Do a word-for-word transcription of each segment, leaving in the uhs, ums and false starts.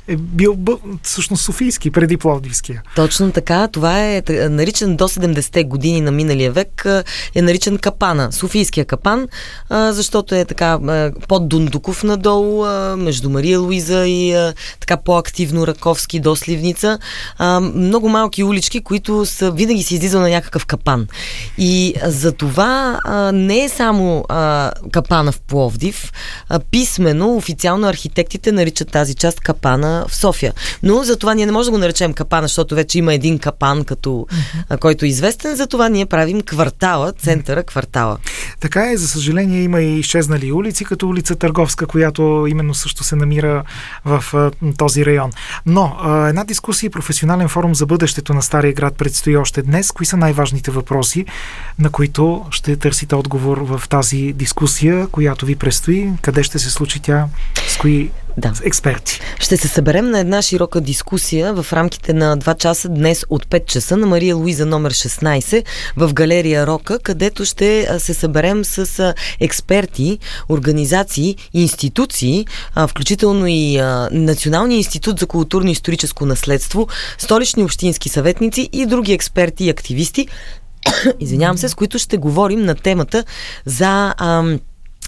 е бил бъ... всъщност софийски, преди пловдивския. Точно така. Това е наричан до седемдесетте години на миналия век, е наричан Капана. Софийския Капан, защото е така под Дундуков надолу, между Мария Луиза и така по-активно Раковски до Сливница. Много малки улички, които са винаги си излизал на някакъв капан. И за това не е само Капана в Пловдив. Писмено, официално архитектите наричат тази част Капана в София. Но за това ние не можем да го наречем Капана, защото вече има един капан, като, mm-hmm. който е известен. За това ние правим квартала, центъра квартала. Така е, за съжаление има и изчезнали улици, като улица Търговска, която именно също се намира в а, този район. Но а, една дискусия и професионален форум за бъдещето на Стария град предстои още днес. Кои са най-важните въпроси, на които ще търсите отговор в тази дискусия, която ви предстои? Къде ще се случи тя? С кои да. експерти? Ще се съберем на една широка дискусия в рамките на два часа днес от пет часа на Мария Луиза номер шестнайсет в галерия Рока, където ще се съберем с експерти, организации, институции, включително и Националния институт за културно-историческо наследство, столични общински съветници и други експерти и активисти, извинявам се, с които ще говорим на темата за ам,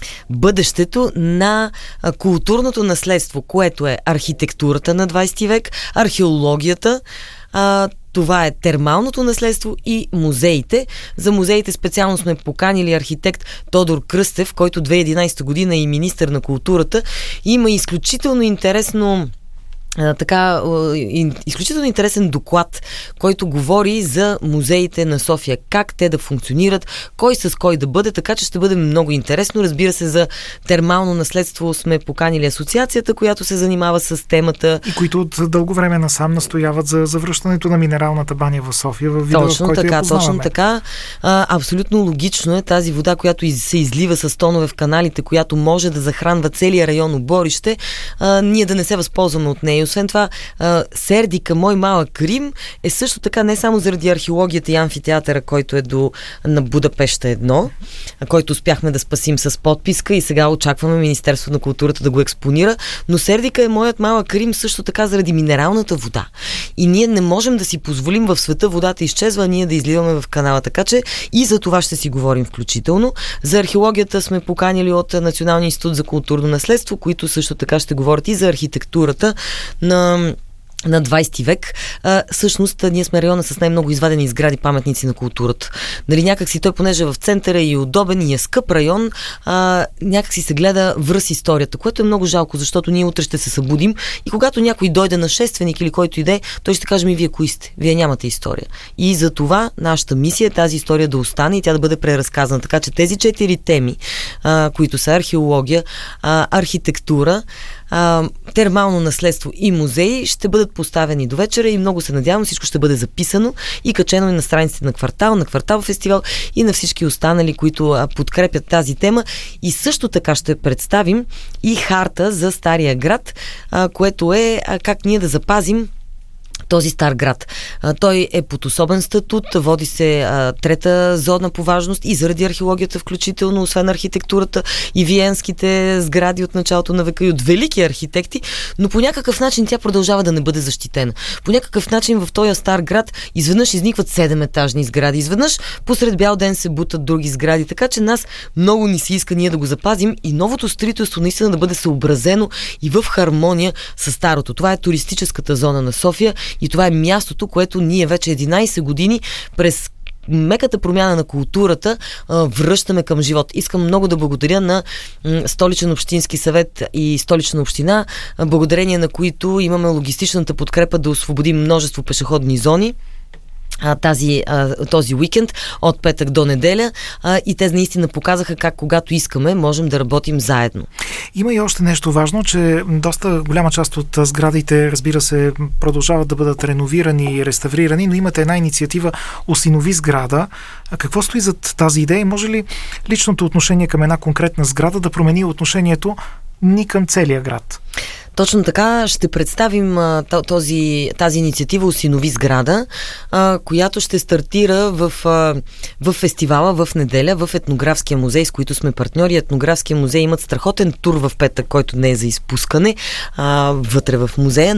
бъдещето на а, културното наследство, което е архитектурата на двайсети век, археологията, а, това е термалното наследство и музеите. За музеите специално сме поканили архитект Тодор Кръстев, който две хиляди и единайсета година е и министър на културата. Има изключително интересно Uh, така, uh, изключително интересен доклад, който говори за музеите на София, как те да функционират, кой с кой да бъде, така че ще бъде много интересно. Разбира се, за термално наследство сме поканили асоциацията, която се занимава с темата. И които от дълго време насам настояват за завръщането на минералната баня в София, в вида, точно в който така, я познаваме. Точно така. А, абсолютно логично е тази вода, която из, се излива с тонове в каналите, която може да захранва целия район Оборище, а, ние да не се възползваме от нея. Освен това, Сердика, мой малък Рим, е също така не само заради археологията и амфитеатъра, който е до на Будапеща едно, който успяхме да спасим с подписка и сега очакваме Министерството на културата да го експонира, но Сердика е моят малък Рим също така заради минералната вода. И ние не можем да си позволим в света водата изчезва, а ние да изливаме в канала. Така че и за това ще си говорим включително. За археологията сме поканили от Националния институт за културно наследство, които също така ще говорят и за архитектурата на на двайсети век. А, всъщност, ние сме района с най-много извадени сгради паметници на културата. Нали, някакси той, понеже в центъра и удобен и е скъп район, а, някакси се гледа връз историята, което е много жалко, защото ние утре ще се събудим и когато някой дойде нашественик или който иде, той ще каже ми, вие кои сте? Вие нямате история. И за това нашата мисия е тази история да остане и тя да бъде преразказана. Така че тези четири теми, а, които са археология, а, архитектура, а, термално наследство и музеи, ще бъдат поставени до вечера и много се надявам всичко ще бъде записано и качено и на страниците на Квартал, на Квартал фестивал и на всички останали, които а, подкрепят тази тема. И също така ще представим и харта за Стария град, а, което е а, как ние да запазим този стар град. А, той е под особен статут, води се а, трета зона по важност и заради археологията включително, освен архитектурата и виенските сгради от началото на века и от велики архитекти, но по някакъв начин тя продължава да не бъде защитена. По някакъв начин в този стар град изведнъж изникват седеметажни сгради, изведнъж посред бял ден се бутат други сгради, така че нас много ни се иска ние да го запазим и новото строителство наистина да бъде съобразено и в хармония с старото. Това е туристическата зона на София и това е мястото, което ние вече единайсет години през меката промяна на културата връщаме към живот. Искам много да благодаря на Столичен общински съвет и Столична община, благодарение на които имаме логистичната подкрепа да освободим множество пешеходни зони тази, този уикенд от петък до неделя и те наистина показаха как когато искаме можем да работим заедно. Има и още нещо важно, че доста голяма част от сградите, разбира се, продължават да бъдат реновирани и реставрирани, но имате една инициатива Осинови сграда. Какво стои зад тази идея? Може ли личното отношение към една конкретна сграда да промени отношението ни към целия град? Точно така ще представим а, този, тази инициатива Осинови сграда, а, която ще стартира в, а, в фестивала в неделя в Етнографския музей, с които сме партньори. Етнографския музей имат страхотен тур в петък, който не е за изпускане а, вътре в музея.